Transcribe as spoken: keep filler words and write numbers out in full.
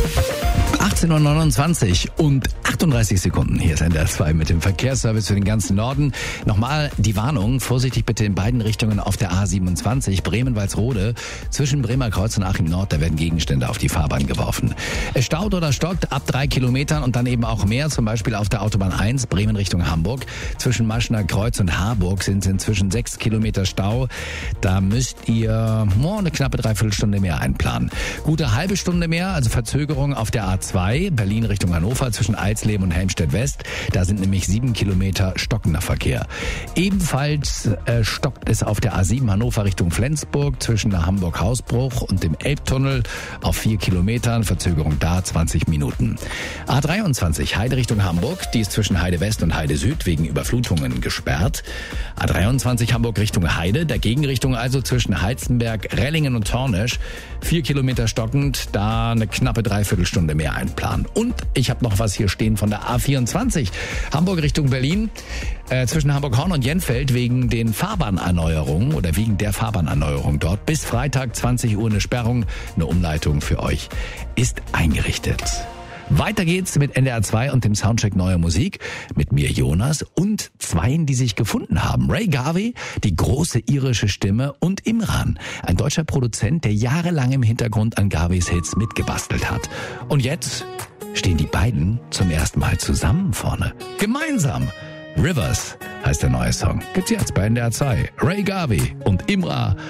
achtzehn Uhr neunundzwanzig und achtunddreißig Sekunden. Hier ist N D R zwei mit dem Verkehrsservice für den ganzen Norden. Nochmal die Warnung, vorsichtig bitte in beiden Richtungen auf der A siebenundzwanzig, Bremen-Walsrode. Zwischen Bremer Kreuz und Achim Nord, da werden Gegenstände auf die Fahrbahn geworfen. Es staut oder stockt ab drei Kilometern und dann eben auch mehr, zum Beispiel auf der Autobahn eins, Bremen Richtung Hamburg. Zwischen Maschner Kreuz und Harburg sind es inzwischen sechs Kilometer Stau. Da müsst ihr oh, eine knappe Dreiviertelstunde mehr einplanen. Gute halbe Stunde mehr, also Verzögerung auf der A zwei, Berlin Richtung Hannover zwischen Eisleben und Helmstedt West. Da sind nämlich sieben Kilometer stockender Verkehr. Ebenfalls äh, stockt es auf der A sieben Hannover Richtung Flensburg zwischen der Hamburg-Hausbruch und dem Elbtunnel auf vier Kilometern. Verzögerung da zwanzig Minuten. A dreiundzwanzig Heide Richtung Hamburg. Die ist zwischen Heide West und Heide Süd wegen Überflutungen gesperrt. A dreiundzwanzig Hamburg Richtung Heide. Der Gegenrichtung also zwischen Heizenberg, Rellingen und Tornesch. Vier Kilometer stockend. Da eine knappe Dreiviertelstunde mehr einplanen. Und ich habe noch was hier stehen von der A vierundzwanzig. Hamburg Richtung Berlin. Äh, zwischen Hamburg-Horn und Jenfeld wegen den Fahrbahnerneuerungen oder wegen der Fahrbahnerneuerung dort. Bis Freitag zwanzig Uhr eine Sperrung. Eine Umleitung für euch ist eingerichtet. Weiter geht's mit N D R zwei und dem Soundcheck neuer Musik. Mit mir Jonas und Zweien, die sich gefunden haben. Ray Garvey, die große irische Stimme, und Imran, ein deutscher Produzent, der jahrelang im Hintergrund an Garveys Hits mitgebastelt hat. Und jetzt stehen die beiden zum ersten Mal zusammen vorne. Gemeinsam. Rivers heißt der neue Song. Gibt's jetzt bei N D R zwei. Ray Garvey und Imran